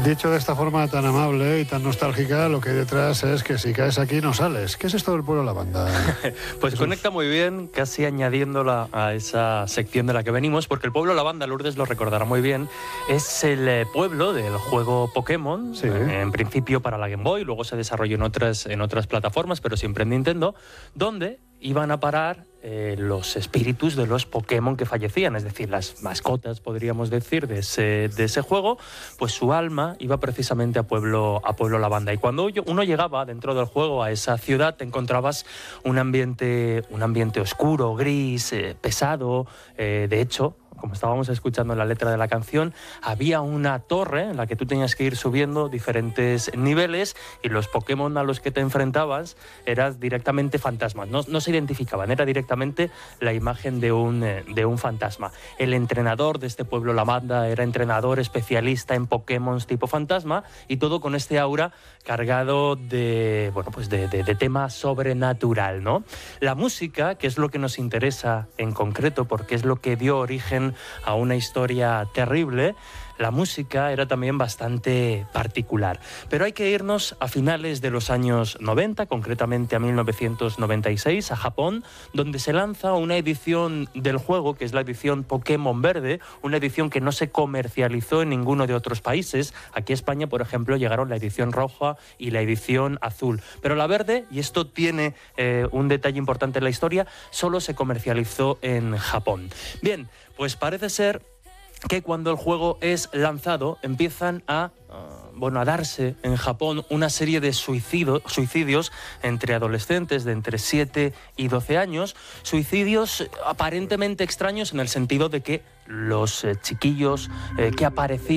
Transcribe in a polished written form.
Dicho de esta forma tan amable y tan nostálgica, lo que hay detrás es que si caes aquí no sales. ¿Qué es esto del pueblo lavanda? Pues conecta muy bien, casi añadiéndola a esa sección de la que venimos, porque el pueblo lavanda, Lourdes lo recordará muy bien, es el pueblo del juego Pokémon, sí. En principio para la Game Boy, luego se desarrolló en otras plataformas, pero siempre en Nintendo, donde iban a parar los espíritus de los Pokémon que fallecían, es decir, las mascotas, podríamos decir, de ese juego, pues su alma iba precisamente a Pueblo Lavanda. Y cuando uno llegaba dentro del juego a esa ciudad, te encontrabas un ambiente oscuro, gris, pesado. De hecho, como estábamos escuchando en la letra de la canción, había una torre en la que tú tenías que ir subiendo diferentes niveles y los Pokémon a los que te enfrentabas eran directamente fantasmas. No se identificaban, era directamente la imagen de un fantasma. El entrenador de este pueblo Lavanda era entrenador especialista en Pokémon tipo fantasma y todo con este aura cargado de tema sobrenatural, ¿no? La música, que es lo que nos interesa en concreto, porque es lo que dio origen a una historia terrible, la música era también bastante particular. Pero hay que irnos a finales de los años 90, concretamente a 1996, a Japón, donde se lanza una edición del juego, que es la edición Pokémon Verde, una edición que no se comercializó en ninguno de otros países. Aquí a España, por ejemplo, llegaron la edición roja y la edición azul. Pero la verde, y esto tiene un detalle importante en la historia, solo se comercializó en Japón. Bien, pues parece ser que cuando el juego es lanzado empiezan a darse en Japón una serie de suicidios entre adolescentes de entre 7 y 12 años, suicidios aparentemente extraños en el sentido de que los chiquillos que aparecían